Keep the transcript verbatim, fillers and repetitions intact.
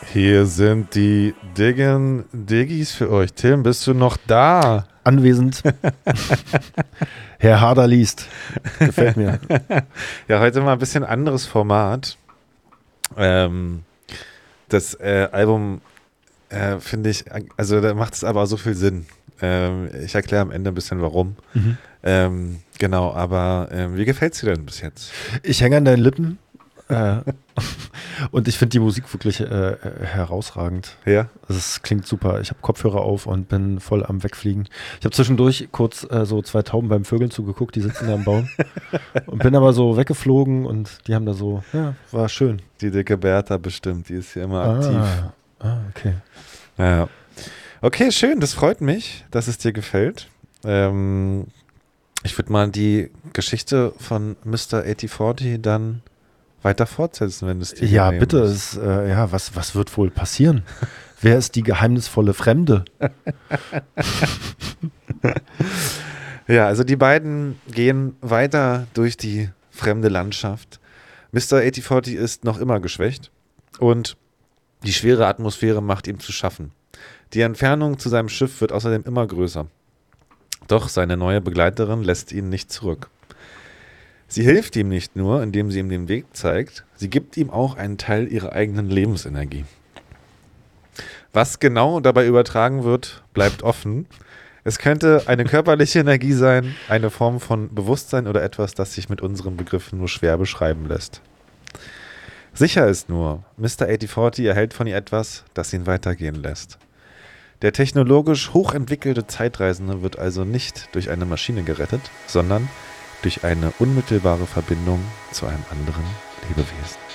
Hier sind die Diggen Diggis für euch. Tim, bist du noch da? Anwesend. Herr Harder liest. Gefällt mir. Ja, heute mal ein bisschen anderes Format. Ähm, das äh, Album äh, finde ich, also da macht es aber so viel Sinn. Ähm, ich erkläre am Ende ein bisschen warum. Mhm. Ähm, genau, aber ähm, wie gefällt es dir denn bis jetzt? Ich hänge an deinen Lippen. Äh, und ich finde die Musik wirklich äh, herausragend. Ja? Also es klingt super. Ich habe Kopfhörer auf und bin voll am Wegfliegen. Ich habe zwischendurch kurz äh, so zwei Tauben beim Vögeln zugeguckt, die sitzen da am Baum. Und bin aber so weggeflogen und die haben da so, ja, war schön. Die dicke Bertha bestimmt, die ist hier immer aktiv. Ah, ah okay. Ja. Okay, schön, das freut mich, dass es dir gefällt. Ähm, ich würde mal die Geschichte von Mister achtzig dann weiter fortsetzen, wenn es dir Ja, genehm bitte. ist. Es, äh, ja, was, was wird wohl passieren? Wer ist die geheimnisvolle Fremde? Ja, also die beiden gehen weiter durch die fremde Landschaft. Mister achtzig ist noch immer geschwächt und die schwere Atmosphäre macht ihm zu schaffen. Die Entfernung zu seinem Schiff wird außerdem immer größer. Doch seine neue Begleiterin lässt ihn nicht zurück. Sie hilft ihm nicht nur, indem sie ihm den Weg zeigt, sie gibt ihm auch einen Teil ihrer eigenen Lebensenergie. Was genau dabei übertragen wird, bleibt offen. Es könnte eine körperliche Energie sein, eine Form von Bewusstsein oder etwas, das sich mit unseren Begriffen nur schwer beschreiben lässt. Sicher ist nur, Mister achtzig erhält von ihr etwas, das ihn weitergehen lässt. Der technologisch hochentwickelte Zeitreisende wird also nicht durch eine Maschine gerettet, sondern durch eine unmittelbare Verbindung zu einem anderen Lebewesen.